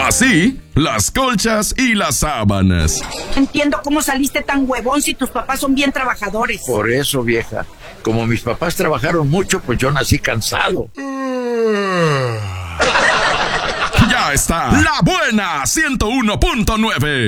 Así, las colchas y las sábanas. Entiendo cómo saliste tan huevón si tus papás son bien trabajadores. Por eso, vieja, como mis papás trabajaron mucho, pues yo nací cansado. Ya está, La Buena 101.9.